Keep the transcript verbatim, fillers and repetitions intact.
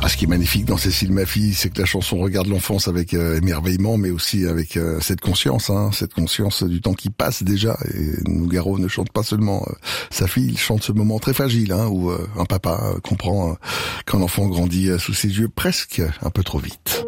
Ah, ce qui est magnifique dans Cécile ma fille, c'est que la chanson regarde l'enfance avec euh, émerveillement, mais aussi avec euh, cette conscience, hein, cette conscience du temps qui passe déjà. Et Nougaro ne chante pas seulement euh, sa fille, il chante ce moment très fragile, hein, où euh, un papa euh, comprend euh, qu'un enfant grandit euh, sous ses yeux presque un peu trop vite.